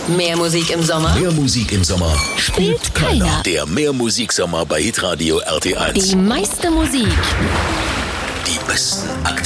Mehr Musik im Sommer? Mehr Musik im Sommer Spielt keiner. Der Mehr Musiksommer bei Hitradio RT1. Die meiste Musik. Die besten Aktuellen.